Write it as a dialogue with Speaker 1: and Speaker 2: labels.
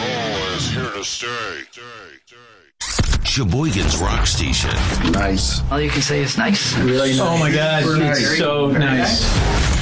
Speaker 1: roll is here to stay.
Speaker 2: Sheboygan's Rock Station.
Speaker 3: Nice.
Speaker 4: All you can say is nice.
Speaker 3: Really nice.
Speaker 5: Oh my God,
Speaker 3: Super
Speaker 5: it's
Speaker 3: nice.
Speaker 5: so nice.